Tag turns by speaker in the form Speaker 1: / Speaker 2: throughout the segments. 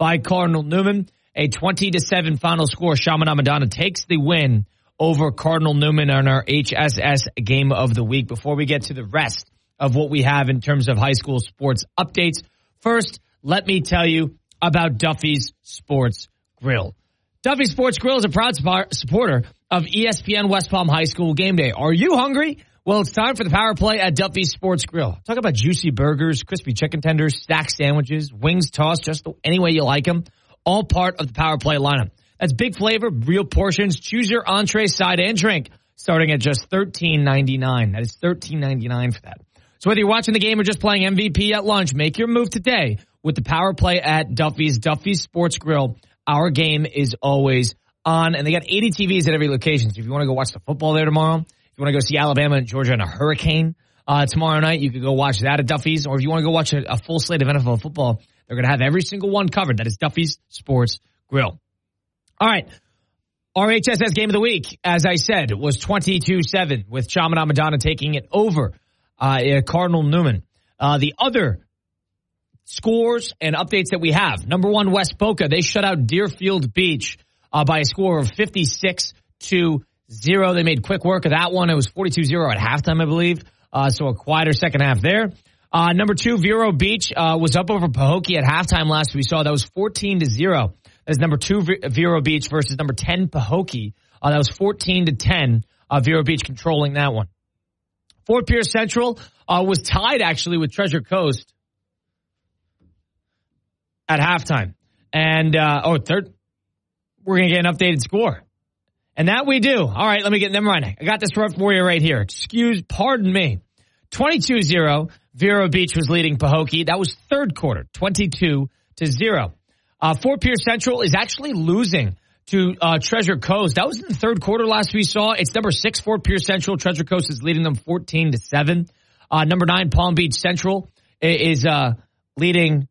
Speaker 1: by Cardinal Newman. A 20-7 final score. Chaminade Madonna takes the win over Cardinal Newman on our HSS Game of the Week. Before we get to the rest of what we have in terms of high school sports updates, first, let me tell you about Duffy's Sports Grill. Duffy's Sports Grill is a proud supporter of ESPN West Palm High School Game Day. Are you hungry? Well, it's time for the power play at Duffy's Sports Grill. Talk about juicy burgers, crispy chicken tenders, stacked sandwiches, wings tossed just any way you like them. All part of the power play lineup. That's big flavor, real portions. Choose your entree, side, and drink starting at just $13.99. That is $13.99 for that. So whether you're watching the game or just playing MVP at lunch, make your move today with the power play at Duffy's Sports Grill. Our game is always on, and they got 80 TVs at every location. So if you want to go watch the football there tomorrow, if you want to go see Alabama and Georgia in a hurricane tomorrow night, you could go watch that at Duffy's. Or if you want to go watch a full slate of NFL football, they're going to have every single one covered. That is Duffy's Sports Grill. All right. Our HSS Game of the Week, as I said, was 22-7 with Chaminade Madonna taking it over Cardinal Newman. The other scores and updates that we have. Number one, West Boca. They shut out Deerfield Beach by a score of 56-0. They made quick work of that one. It was 42-0 at halftime, I believe. So a quieter second half there. Number two, Vero Beach was up over Pahokee at halftime last we saw. That was 14-0. That's number two, Vero Beach versus number 10, Pahokee. That was 14-10. Vero Beach controlling that one. Fort Pierce Central was tied actually with Treasure Coast at halftime. And, third, we're going to get an updated score. And that we do. All right, let me get them running. I got this for you right here. Pardon me. 22-0. Vero Beach was leading Pahokee. That was third quarter, 22-0. Fort Pierce Central is actually losing to Treasure Coast. That was in the third quarter last we saw. It's number 6, Fort Pierce Central. Treasure Coast is leading them 14-7. Number 9, Palm Beach Central is leading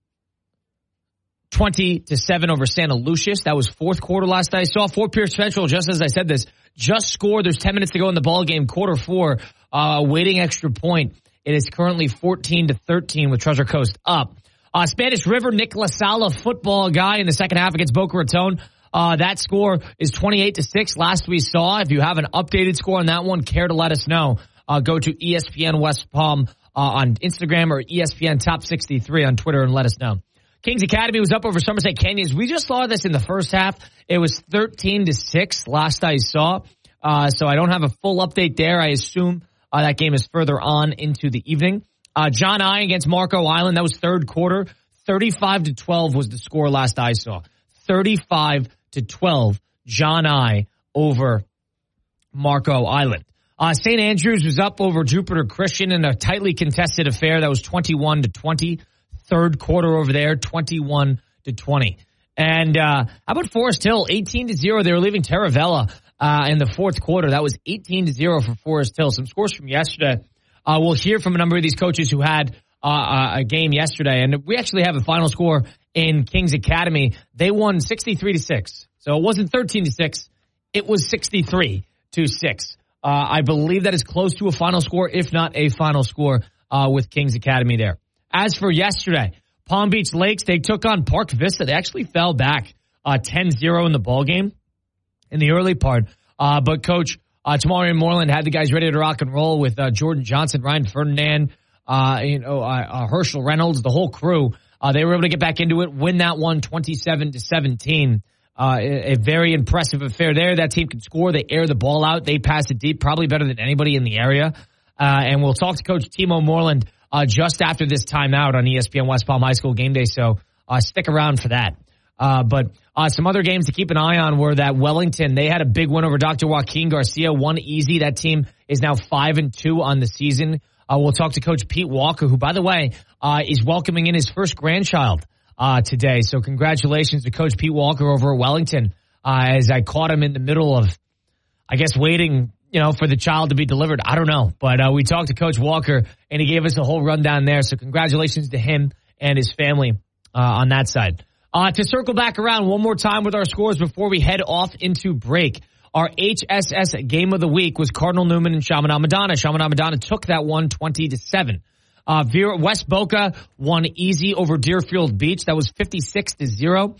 Speaker 1: 20-7 over Santa Lucius. That was fourth quarter last I saw. Fort Pierce Central, just as I said this, just scored. There's 10 minutes to go in the ball game. Quarter 4, waiting extra point. It is currently 14-13 with Treasure Coast up. Spanish River, Nick LaSala, football guy in the second half against Boca Raton. That score is 28-6 last we saw. If you have an updated score on that one, care to let us know. Go to ESPN West Palm on Instagram or ESPN Top 63 on Twitter and let us know. Kings Academy was up over Somerset Canyons. We just saw this in the first half. It was 13-6 last I saw. So I don't have a full update there. I assume that game is further on into the evening. John I against Marco Island. That was third quarter. 35-12 was the score last I saw. 35-12. John I over Marco Island. St. Andrews was up over Jupiter Christian in a tightly contested affair. That was 21-20. Third quarter over there, 21-20. And how about Forest Hill? 18-0. They were leaving Taravella in the fourth quarter. That was 18-0 for Forest Hill. Some scores from yesterday. We'll hear from a number of these coaches who had a game yesterday. And we actually have a final score in Kings Academy. They won 63-6. So it wasn't 13-6. It was 63-6. I believe that is close to a final score, if not a final score with Kings Academy there. As for yesterday, Palm Beach Lakes, they took on Park Vista. They actually fell back 10-0 in the ball-game in the early part. But Coach Tamari Moreland had the guys ready to rock and roll with Jordan Johnson, Ryan Ferdinand, Herschel Reynolds, the whole crew. They were able to get back into it, win that one 27-17. A very impressive affair there. That team can score. They air the ball out. They pass it deep, probably better than anybody in the area. And we'll talk to Coach Timo Moreland just after this timeout on ESPN West Palm High School Game Day. So stick around for that. But some other games to keep an eye on were that Wellington, they had a big win over Dr. Joaquin Garcia, won easy. That team is now 5-2 on the season. We'll talk to Coach Pete Walker, who, by the way, is welcoming in his first grandchild today. So congratulations to Coach Pete Walker over at Wellington as I caught him in the middle of, I guess, waiting, for the child to be delivered. I don't know. But we talked to Coach Walker, and he gave us a whole rundown there. So congratulations to him and his family on that side. To circle back around one more time with our scores before we head off into break. Our HSS Game of the Week was Cardinal Newman and Chaminade Madonna. Chaminade Madonna took that one 20-7. West Boca won easy over Deerfield Beach. That was 56-0.